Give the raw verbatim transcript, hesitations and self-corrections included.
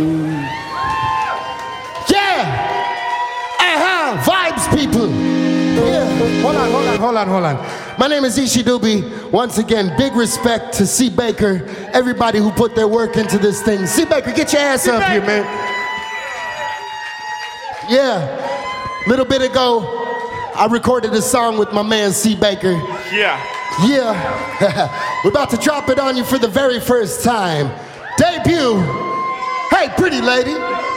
Yeah! Uh-huh! Vibes, people! Yeah. Hold on, hold on, hold on, hold on. My name is Ishi Doobie. Once again, big respect to C. Baker, everybody who put their work into this thing. C. Baker, get your ass up here, man. Yeah. Little bit ago, I recorded a song with my man C. Baker. Yeah. Yeah. We're about to drop it on you for the very first time. Debut. Hey, pretty lady.